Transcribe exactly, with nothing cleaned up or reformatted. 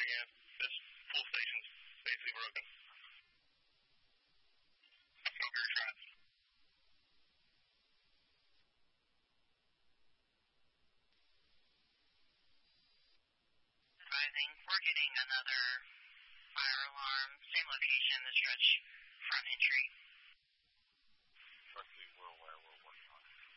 again. This full station's basically broken. No gear tracks. Advising, we're getting another fire alarm, same location, the stretch front entry. Truck two.